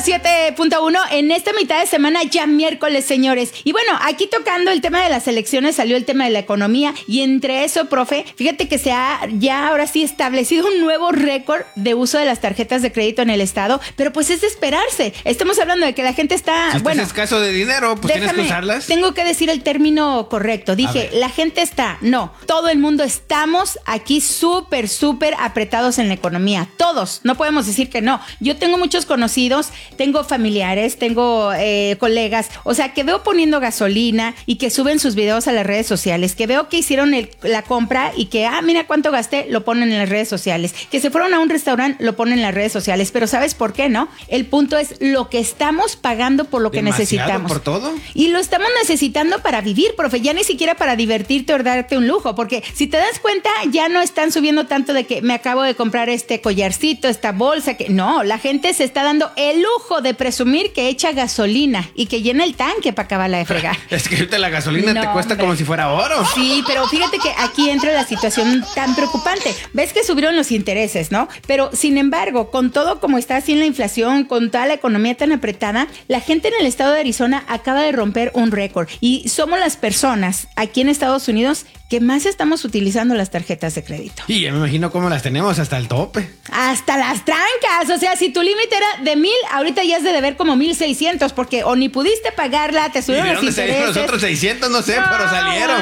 107.1 en esta mitad de semana, ya miércoles, señores. Y bueno, aquí tocando el tema de las elecciones, salió el tema de la economía. Y entre eso, profe, fíjate que se ha ya ahora sí establecido un nuevo récord de uso de las tarjetas de crédito en el estado. Pero pues es de esperarse. Estamos hablando de que la gente está... Si estás escaso de dinero, pues tienes que usarlas. Tengo que decir el término correcto. Dije, la gente está... No, todo el mundo estamos aquí súper apretados en la economía. Todos. No podemos decir que no. Yo tengo muchos conocidos, tengo familiares, tengo colegas, o sea, que veo poniendo gasolina y que suben sus videos a las redes sociales, que veo que hicieron la compra y que, mira cuánto gasté, lo ponen en las redes sociales, que se fueron a un restaurante, lo ponen en las redes sociales, pero ¿sabes por qué, no? El punto es lo que estamos pagando por lo que necesitamos. ¿Por todo? Y lo estamos necesitando para vivir, profe, ya ni siquiera para divertirte o darte un lujo, porque si te das cuenta, ya no están subiendo tanto de que me acabo de comprar este collarcito, esta bolsa, que no, la gente se está dando el lujo de presumir que echa gasolina y que llena el tanque para acabarla de fregar. Es que ahorita la gasolina te cuesta como si fuera oro. Sí, pero fíjate que aquí entra la situación tan preocupante. Ves que subieron los intereses, ¿no? Pero sin embargo, con todo como está así en la inflación, con toda la economía tan apretada, la gente en el estado de Arizona acaba de romper un récord y somos las personas aquí en Estados Unidos que más estamos utilizando las tarjetas de crédito. Y ya me imagino cómo las tenemos hasta el tope. Hasta las trancas. O sea, si tu límite era de 1,000, ahorita ya es de deber como 1,600, porque o ni pudiste pagarla, te subieron los intereses. ¿Y de dónde salieron los otros 600? No sé, pero salieron.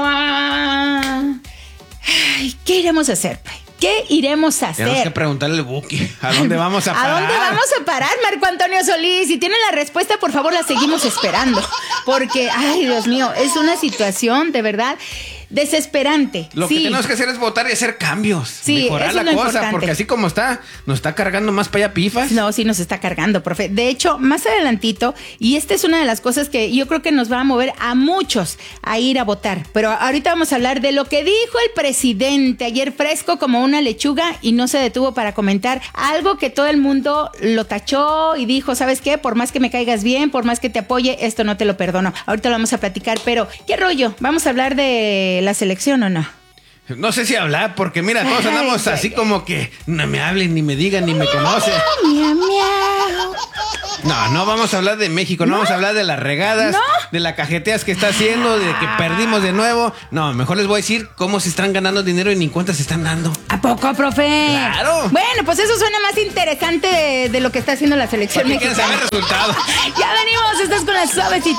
Ay, ¿qué iremos a hacer, Pai? ¿Qué iremos a hacer? Tenemos que preguntarle al Buki, ¿a dónde vamos a parar? ¿A dónde vamos a parar, Marco Antonio Solís? Si tienen la respuesta, por favor, la seguimos esperando. Porque, ay, Dios mío, es una situación de verdad desesperante. Lo que tenemos que hacer es votar y hacer cambios. Sí, mejorar la cosa, importante. Porque así como está, nos está cargando más para allá pifas. No, sí nos está cargando, profe. De hecho, más adelantito, y esta es una de las cosas que yo creo que nos va a mover a muchos a ir a votar. Pero ahorita vamos a hablar de lo que dijo el presidente ayer, fresco como una lechuga, y no se detuvo para comentar algo que todo el mundo lo tachó y dijo, ¿sabes qué? Por más que me caigas bien, por más que te apoye, esto no te lo perdono. Ahorita lo vamos a platicar, pero ¿qué rollo? ¿Vamos a hablar de la selección o no? No sé si hablar, porque mira, todos andamos así como que no me hablen, ni me digan, ni me conocen. Miau, miau. No vamos a hablar de México, no vamos a hablar de las regadas, de las cajeteas que está haciendo, de que perdimos de nuevo. No, mejor les voy a decir cómo se están ganando dinero y ni cuenta se están dando. ¿A poco, profe? ¡Claro! Bueno, pues eso suena más interesante de lo que está haciendo la selección mexicana. ¿Quieren saber el resultado? Ya venimos, estás con la suavecita.